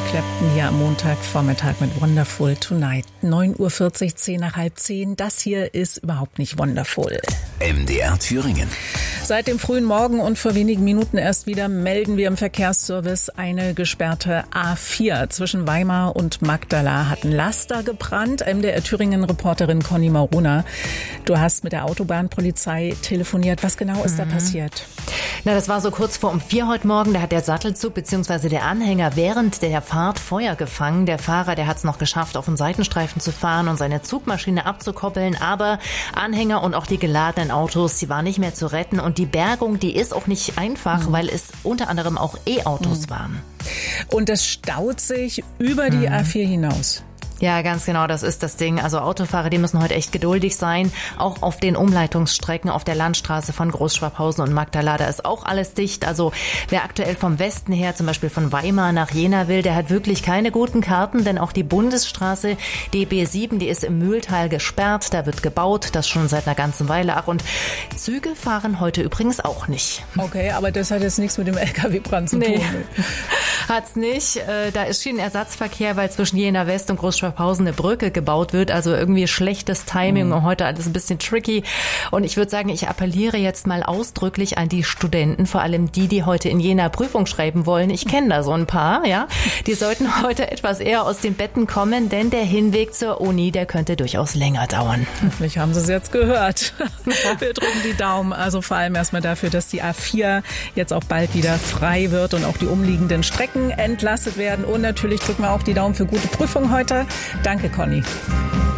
Clapton hier am Montagvormittag mit Wonderful Tonight. 9:40 Uhr, 10 nach halb 10. Das hier ist überhaupt nicht wonderful. MDR Thüringen. Seit dem frühen Morgen und vor wenigen Minuten erst wieder melden wir im Verkehrsservice eine gesperrte A4. Zwischen Weimar und Magdala hat ein Laster gebrannt. MDR Thüringen-Reporterin Conny Maruna, du hast mit der Autobahnpolizei telefoniert. Was genau ist da passiert? Na, das war so kurz vor um 4 heute Morgen. Da hat der Sattelzug bzw. der Anhänger während der Fahrt Feuer gefangen. Der Fahrer, der hat es noch geschafft, auf den Seitenstreifen zu fahren und seine Zugmaschine abzukoppeln. Aber Anhänger und auch die geladenen Autos, die waren nicht mehr zu retten. Und die Bergung, die ist auch nicht einfach, weil es unter anderem auch E-Autos waren. Und es staut sich über die A4 hinaus. Ja, ganz genau, das ist das Ding. Also Autofahrer, die müssen heute echt geduldig sein. Auch auf den Umleitungsstrecken auf der Landstraße von Großschwabhausen und Magdala, da ist auch alles dicht. Also wer aktuell vom Westen her, zum Beispiel von Weimar nach Jena will, der hat wirklich keine guten Karten, denn auch die Bundesstraße, die B7, die ist im Mühltal gesperrt. Da wird gebaut, das schon seit einer ganzen Weile. Ach, und Züge fahren heute übrigens auch nicht. Okay, aber das hat jetzt nichts mit dem LKW-Brand zu tun. Hat's nicht. Da ist Schienenersatzverkehr, weil zwischen Jena West und Großschwabhausen eine Brücke gebaut wird. Also irgendwie schlechtes Timing und heute alles ein bisschen tricky. Und ich würde sagen, ich appelliere jetzt mal ausdrücklich an die Studenten, vor allem die heute in Jena Prüfung schreiben wollen. Ich kenne da so ein paar, ja. Die sollten heute etwas eher aus den Betten kommen, denn der Hinweg zur Uni, der könnte durchaus länger dauern. Hoffentlich haben Sie es jetzt gehört. Wir drücken die Daumen. Also vor allem erstmal dafür, dass die A4 jetzt auch bald wieder frei wird und auch die umliegenden Strecken entlastet werden. Und natürlich drücken wir auch die Daumen für gute Prüfung heute. Danke, Conny.